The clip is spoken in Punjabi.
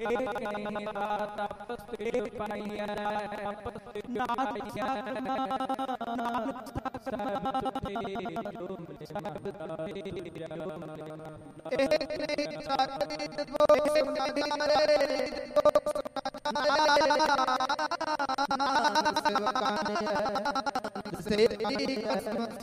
ਤਪਸੇ ਪਾਈਐ ਨਾਨਕ ਸਰਬ ਤੇ ਜੋ ਮਿਲ ਸ਼ਬਦ ਆਏ ਇੱਕ ਨਹੀਂ ਸਾਡੀ ਦੋ ਸੁਨਾਰੇ ਸੇਤੀ ਕਸਮ